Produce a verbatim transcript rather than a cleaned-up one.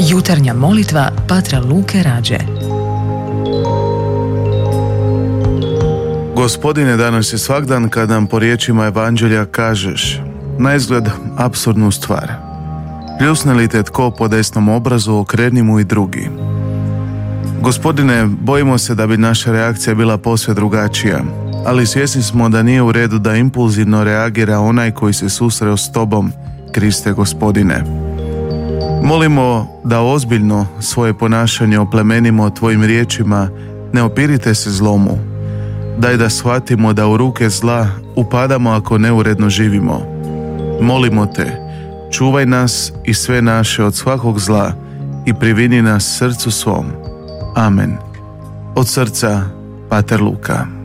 Jutarnja molitva patra Luke Rađe. Gospodine, danas je svakdan kad nam po riječima evanđelja kažeš naizgled apsurdnu stvar. Pljusne li te tko po desnom obrazu, okreni mu i drugi. Gospodine, bojimo se da bi naša reakcija bila posve drugačija, ali svjesni smo da nije u redu da impulzivno reagira onaj koji se susreo s tobom, Kriste Gospodine. Molimo da ozbiljno svoje ponašanje oplemenimo tvojim riječima, ne opirite se zlomu. Daj da shvatimo da u ruke zla upadamo ako neuredno živimo. Molimo te, čuvaj nas i sve naše od svakog zla i privini nas srcu svom. Amen. Od srca, pater Luka.